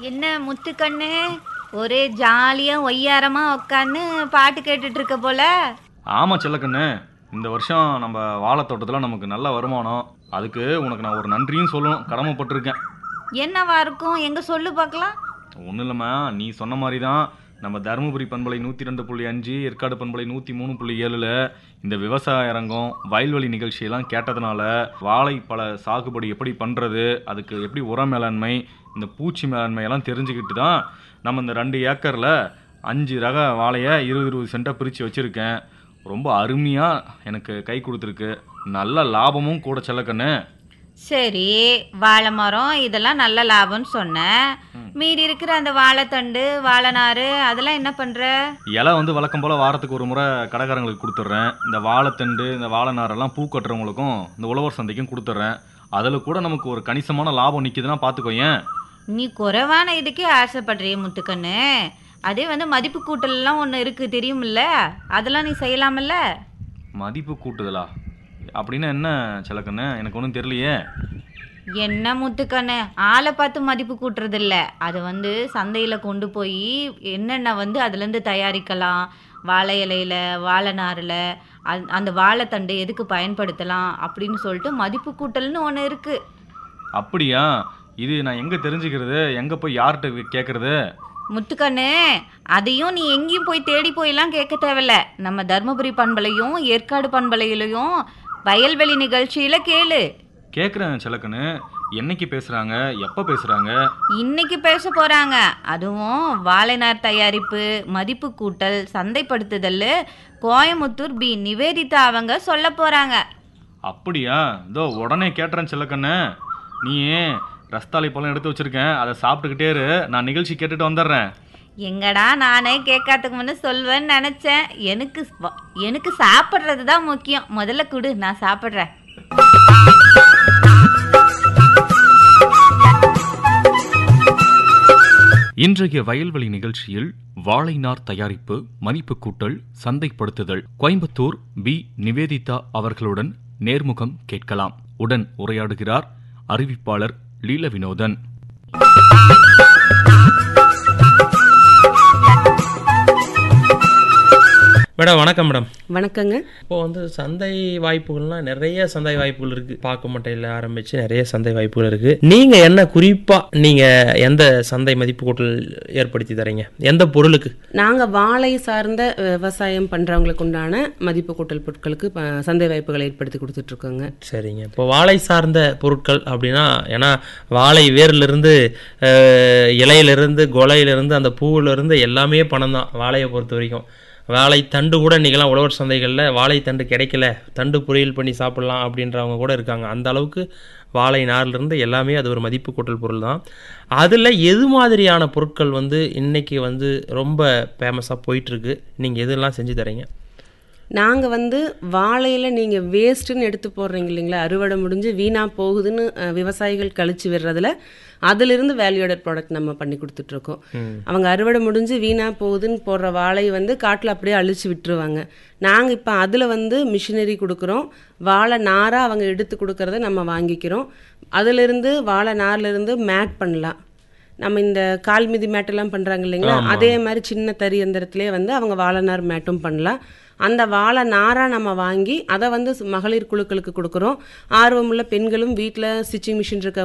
என்ன முத்துக்கண்ணு, ஒரே ஜாலியா ஒய்யாரமா உட்காந்து பாட்டு கேட்டுட்டு இருக்க போல. ஆமாம் செல்லக்கண்ணு, இந்த வருஷம் நம்ம வாழைத்தோட்டத்தில் நமக்கு நல்ல வருமானம். அதுக்கு உனக்கு நான் ஒரு நன்றியும் சொல்லணும், கடமைப்பட்டிருக்கேன். என்னவா இருக்கும், எங்க சொல்லு பார்க்கலாம். ஒன்றும் இல்லைம்மா, நீ சொன்ன மாதிரி தான் நம்ம தருமபுரி பண்பலை 102.5, ஏற்காடு பண்பலை 103.7 இந்த விவசாய அரங்கம் வயல்வெளி நிகழ்ச்சியெல்லாம் கேட்டதுனால வாழை பழ சாகுபடி எப்படி பண்ணுறது, அதுக்கு எப்படி உர மேலாண்மை, இந்த பூச்சி மேலாண்மை எல்லாம் தெரிஞ்சுக்கிட்டு தான் நம்ம இந்த 2 ஏக்கரில் 5 ரக வாழையை 20 சென்ட்டாக பிரித்து வச்சுருக்கேன். ரொம்ப அருமையாக எனக்கு கை கொடுத்துருக்கு, நல்ல லாபமும் கூட செல்லக்கண்ணு. சரி, வாழை மரம் இதெல்லாம் நல்ல லாபம்னு சொன்னேன். மீதி இருக்கிற அந்த வாழைத்தண்டு, வாழைநாறு அதெல்லாம் என்ன பண்ற? இலை வழக்கம் போல் வாரத்துக்கு ஒரு முறை கடைக்காரங்களுக்கு கொடுத்துட்றேன். இந்த வாழைத்தண்டு, இந்த வாழை நாரெல்லாம் பூ கட்டுறவங்களுக்கும் இந்த உழவர் சந்தைக்கும் கொடுத்துட்றேன். அதில் கூட நமக்கு ஒரு கணிசமான லாபம் நிற்கிதுன்னா பார்த்துக்கோயேன். நீ குறைவான இதுக்கே ஆசைப்படுறிய முத்துக்கண்ணு. அதே மதிப்பு கூட்டல்லாம் ஒன்று இருக்குது தெரியுமில்ல, அதெல்லாம் நீ செய்யலாமில்ல. மதிப்பு கூட்டுதலா அப்படின்னா என்ன செல்லக்கண்ணு, எனக்கு ஒன்றும் தெரியலையே. என்ன முத்துக்கண்ணு, ஆளை பார்த்து மதிப்பு கூட்டுறது இல்லை. அது சந்தையில் கொண்டு போய் என்னென்ன அதுலேருந்து தயாரிக்கலாம், வாழை இலையில், வாழை நாரில், அந்த வாழைத்தண்டு எதுக்கு பயன்படுத்தலாம் அப்படின்னு சொல்லிட்டு மதிப்பு கூட்டல்னு ஒன்று இருக்குது. அப்படியா? இது நான் எங்கே தெரிஞ்சுக்கிறது, எங்கே போய் யார்கிட்ட கேட்குறது? முத்துக்கண்ணு, அதையும் நீ எங்கேயும் போய் தேடி போயெல்லாம் கேட்க தேவையில்ல. நம்ம தருமபுரி பண்பலையும் ஏற்காடு பண்பலையிலையும் வயல்வெளி நிகழ்ச்சியில் கேளு. கேட்குறேன் செல்லக்கண்ணு. என்னைக்கு பேசுகிறாங்க, எப்போ பேசுகிறாங்க? இன்னைக்கு பேச போகிறாங்க. அதுவும் வாழைநார் தயாரிப்பு, மதிப்பு கூட்டல், சந்தைப்படுத்துதல் கோயமுத்தூர் பி நிவேதிதா அவங்க சொல்ல போகிறாங்க. அப்படியா? இதோ உடனே கேட்டுறேன் செல்லக்கண்ணு. நீ ரஸ்தாளி பழம் எடுத்து வச்சுருக்கேன், அதை சாப்பிட்டுக்கிட்டே இரு, நான் நிகழ்ச்சி கேட்டுட்டு வந்துடுறேன். எங்கடா நானே கேட்காதுக்கு முன்னே சொல்வேன்னு நினச்சேன். எனக்கு சாப்பிட்றது தான் முக்கியம். முதல்ல கொடு, நான் சாப்பிட்றேன். இன்றைய வயல்வெளி நிகழ்ச்சியில் வாழைநார் தயாரிப்பு, மதிப்பு கூட்டல், சந்தைப்படுத்துதல் கோயம்புத்தூர் பி நிவேதிதா அவர்களுடன் நேர்முகம் கேட்கலாம். உடன் உரையாடுகிறார் அறிவிப்பாளர் லீல வினோதன். மேடம் வணக்கம். மேடம் வணக்கங்க. இப்போ சந்தை வாய்ப்புகள்லாம் நிறைய சந்தை வாய்ப்புகள் இருக்குது. பாக்குமட்டையில் ஆரம்பித்து நிறைய சந்தை வாய்ப்புகள் இருக்குது. நீங்கள் என்ன குறிப்பாக நீங்கள் எந்த சந்தை மதிப்பு கூட்டல் ஏற்படுத்தி தரீங்க, எந்த பொருளுக்கு? நாங்கள் வாழை சார்ந்த விவசாயம் பண்ணுறவங்களுக்கு உண்டான மதிப்பு கூட்டல் பொருட்களுக்கு சந்தை வாய்ப்புகளை ஏற்படுத்தி கொடுத்துட்ருக்கோங்க. சரிங்க. இப்போ வாழை சார்ந்த பொருட்கள் அப்படின்னா, ஏன்னா வாழை வேர்லேருந்து, இலையிலிருந்து, கொலையிலிருந்து, அந்த பூவிலிருந்து எல்லாமே பணம் தான் வாழையை பொறுத்த வரைக்கும். வாழைத்தண்டு கூட இன்றைக்கெல்லாம் உழவர் சந்தைகளில் வாழைத்தண்டு கிடைக்கல, தண்டு பொரியல் பண்ணி சாப்பிட்லாம் அப்படின்றவங்க கூட இருக்காங்க. அந்த அளவுக்கு வாழை நார்லேருந்து எல்லாமே அது ஒரு மதிப்பு கூட்டல் பொருள் தான். அதில் எது மாதிரியான பொருட்கள் இன்றைக்கி ரொம்ப ஃபேமஸாக போயிட்டுருக்கு, நீங்கள் எதெல்லாம் செஞ்சு தரீங்க? நாங்கள் வாழையில் நீங்கள் வேஸ்ட்டுன்னு எடுத்து போடுறீங்க இல்லைங்களா, அறுவடை முடிஞ்சு வீணாக போகுதுன்னு விவசாயிகள் கழிச்சு விடுறதுல அதிலிருந்து வேல்யூடட் ப்ராடக்ட் நம்ம பண்ணி கொடுத்துட்ருக்கோம். அவங்க அறுவடை முடிஞ்சு வீணாக போகுதுன்னு போடுற வாழை காட்டில் அப்படியே அழிச்சு விட்டுருவாங்க. நாங்கள் இப்போ அதில் மிஷினரி கொடுக்குறோம். வாழை நாராக அவங்க எடுத்து கொடுக்கறத நம்ம வாங்கிக்கிறோம். அதிலிருந்து வாழை நார்லேருந்து மேட் பண்ணலாம். நம்ம இந்த கால்மிதி மேட்டெல்லாம் பண்ணுறாங்க இல்லைங்களா, அதே மாதிரி சின்ன தறி எந்திரத்துலேயே அவங்க வாழைநார் மேட்டும் பண்ணலாம். அந்த வாழை நாராக நம்ம வாங்கி அதை மகளிர் குழுக்களுக்கு கொடுக்குறோம். ஆர்வமுள்ள பெண்களும் வீட்டில் ஸ்டிச்சிங் மிஷின் இருக்க